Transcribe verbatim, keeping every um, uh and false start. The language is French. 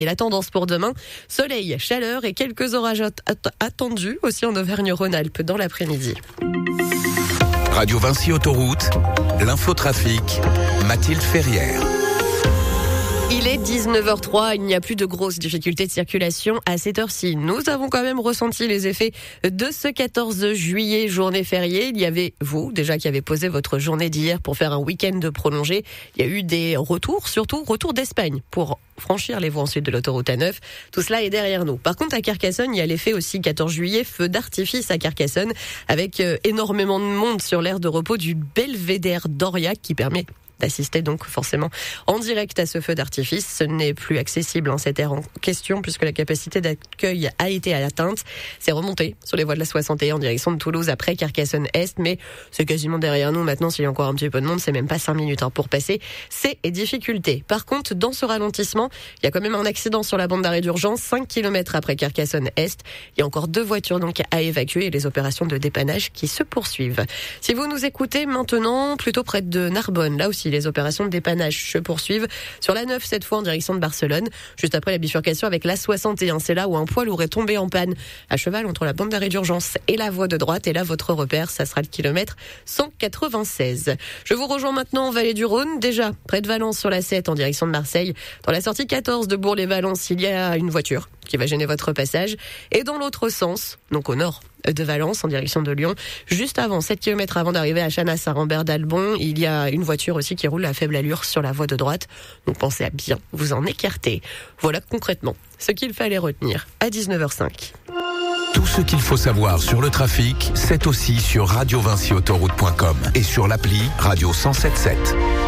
Et la tendance pour demain, soleil, chaleur et quelques orages att- attendus aussi en Auvergne-Rhône-Alpes dans l'après-midi. Radio Vinci Autoroute, l'infotrafic, Mathilde Ferrière. Il est dix-neuf heures trois, il n'y a plus de grosses difficultés de circulation à cette heure-ci. Nous avons quand même ressenti les effets de ce quatorze juillet, journée fériée. Il y avait vous, déjà, qui avez posé votre journée d'hier pour faire un week-end prolongé. Il y a eu des retours, surtout retour d'Espagne pour franchir les voies ensuite de l'autoroute A neuf. Tout cela est derrière nous. Par contre, à Carcassonne, il y a l'effet aussi quatorze juillet, feu d'artifice à Carcassonne, avec euh, énormément de monde sur l'aire de repos du Belvédère d'Aurillac qui permet d'assister donc forcément en direct à ce feu d'artifice. Ce n'est plus accessible en cette aire en question puisque la capacité d'accueil a été atteinte. C'est remonté sur les voies de la soixante et un en direction de Toulouse après Carcassonne-Est, mais c'est quasiment derrière nous maintenant. S'il y a encore un petit peu de monde, c'est même pas cinq minutes hein, pour passer ces difficultés. Par contre, dans ce ralentissement, il y a quand même un accident sur la bande d'arrêt d'urgence, cinq kilomètres après Carcassonne-Est. Il y a encore deux voitures donc à évacuer et les opérations de dépannage qui se poursuivent. Si vous nous écoutez maintenant, plutôt près de Narbonne, là aussi les opérations de dépannage se poursuivent sur la neuf, cette fois en direction de Barcelone, juste après la bifurcation avec la soixante et un. C'est là où un poids lourd est tombé en panne à cheval entre la bande d'arrêt d'urgence et la voie de droite. Et là, votre repère, ça sera le kilomètre cent quatre-vingt-seize. Je vous rejoins maintenant en Vallée du Rhône, déjà près de Valence sur la sept en direction de Marseille. Dans la sortie quatorze de Bourg-les-Valence, il y a une voiture qui va gêner votre passage. Et dans l'autre sens, donc au nord de Valence, en direction de Lyon, juste avant, sept kilomètres avant d'arriver à Chanas à Rambert d'Albon, il y a une voiture aussi qui roule à faible allure sur la voie de droite. Donc pensez à bien vous en écarter. Voilà concrètement ce qu'il fallait retenir à dix-neuf heures cinq. Tout ce qu'il faut savoir sur le trafic, c'est aussi sur radio vinci autoroute point com et sur l'appli Radio cent soixante-sept.